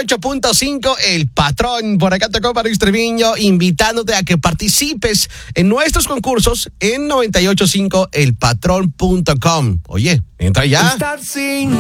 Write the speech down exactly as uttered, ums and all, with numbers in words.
ocho punto cinco, El Patrón. Por acá tocó Paris Treviño, invitándote a que participes en nuestros concursos en noventa y ocho punto cinco el patrón punto com. Oye, entra ya. Estar sin